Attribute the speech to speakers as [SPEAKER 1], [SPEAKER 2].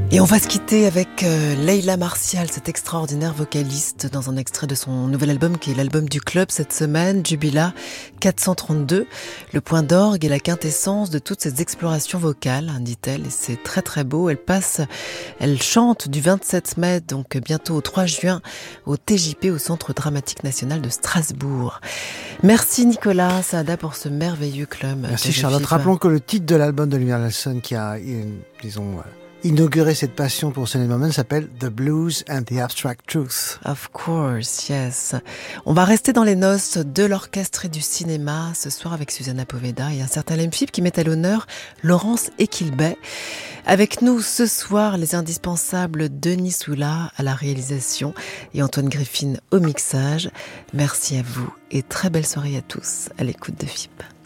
[SPEAKER 1] Et on va se quitter avec Leila Martial, cette extraordinaire vocaliste, dans un extrait de son nouvel album qui est l'album du club cette semaine, Jubilat 432. Le point d'orgue est la quintessence de toutes ces explorations vocales, dit-elle, et c'est très très beau. Elle chante du 27 mai, donc bientôt au 3 juin, au TJP, au Centre Dramatique National de Strasbourg. Merci Nicolas Saada pour ce merveilleux club.
[SPEAKER 2] Merci Charlotte. Rappelons que le titre de l'album d'Oliver Nelson qui a, inauguré cette passion pour Sunny Moment s'appelle The Blues and the Abstract Truth.
[SPEAKER 1] Of course, yes. On va rester dans les noces de l'orchestre et du cinéma ce soir avec Susanna Poveda et un certain Lemphip qui met à l'honneur Laurence Equilbet. Avec nous ce soir, les indispensables Denis Soula à la réalisation et Antoine Griffin au mixage. Merci à vous et très belle soirée à tous à l'écoute de FIP.